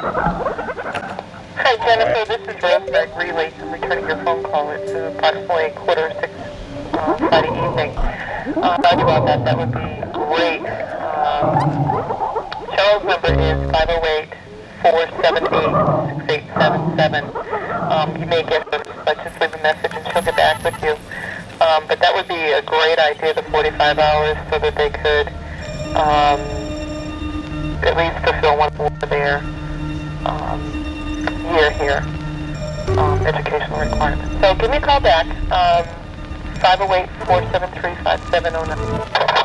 Hi, Jennifer. This is Rosemary Greeley. I'm returning your phone call. It's approximately 5:45 Friday evening. Sorry about that. That would be great. Cheryl's number is 508-478-6877. You may get this, but just leave a message and she'll get back with you. But that would be a great idea, the 45 hours, so that they could at least fulfill one more of their year educational requirements. So give me a call back, 508-473-5709.